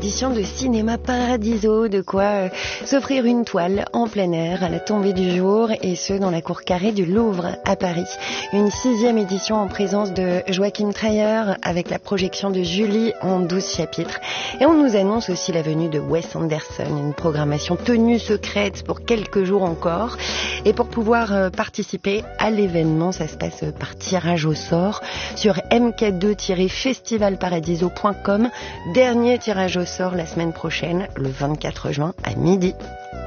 édition de Cinéma Paradiso, de quoi s'offrir une toile en plein air à la tombée du jour, et ce dans la cour carrée du Louvre à Paris. Une 6e édition en présence de Joachim Trier avec la projection de Julie en 12 chapitres. Et on nous annonce aussi la venue de Wes Anderson, une programmation tenue secrète pour quelques jours encore. Et pour pouvoir participer à l'événement, ça se passe par tirage au sort sur mk2-festivalparadiso.com. Dernier tirage au sort la semaine prochaine, le 24 juin à midi.